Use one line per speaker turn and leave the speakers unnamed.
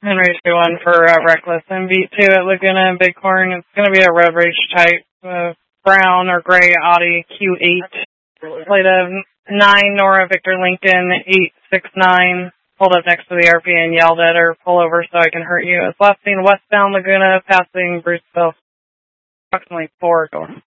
Henry 21 for Reckless and beat 2 at Laguna and Bighorn. It's going to be a road rage type brown or gray Audi Q8. Plate of 9 Nora Victor Lincoln 869. Pulled up next to the RP and yelled at her, pull over so I can hurt you. It's last seen westbound Laguna passing Bruceville. Approximately 4 going.